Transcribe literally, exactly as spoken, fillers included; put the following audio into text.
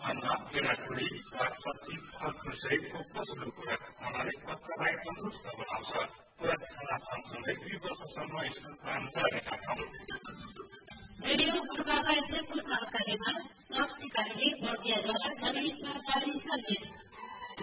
अन्न, केराखुरी, सागसब्जी, फलफूल सहितको पोषक खुराक खानाले बच्चालाई तन्दुरुस्त बनाउँछ। खुराक खाना सँगसँगै दुई वर्षसम्म स्कुल पान जारी राखौं। रेडियो पूर्वाधार सहकारीमा स्वास्थ्य कार्य बर्दियाद्वारा जनहितमा जारी सन्देश।